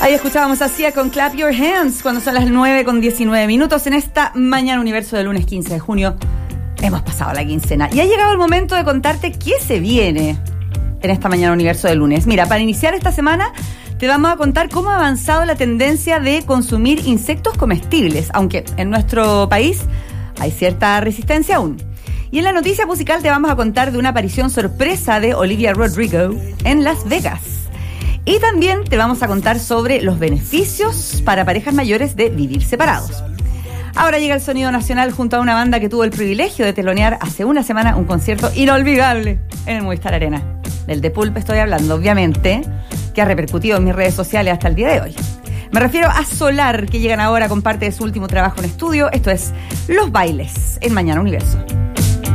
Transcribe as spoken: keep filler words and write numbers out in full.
Ahí escuchábamos a Sia con Clap Your Hands cuando son las nueve con diecinueve minutos en esta Mañana Universo del lunes quince de junio. Hemos pasado la quincena y ha llegado el momento de contarte qué se viene en esta Mañana Universo del lunes. Mira, para iniciar esta semana te vamos a contar cómo ha avanzado la tendencia de consumir insectos comestibles, aunque en nuestro país hay cierta resistencia aún. Y en la noticia musical te vamos a contar de una aparición sorpresa de Olivia Rodrigo en Las Vegas. Y también te vamos a contar sobre los beneficios para parejas mayores de vivir separados. Ahora llega el sonido nacional junto a una banda que tuvo el privilegio de telonear hace una semana un concierto inolvidable en el Movistar Arena. Del The Pulp estoy hablando, obviamente, que ha repercutido en mis redes sociales hasta el día de hoy. Me refiero a Solar, que llegan ahora con parte de su último trabajo en estudio. Esto es Los Bailes en Mañana Universo.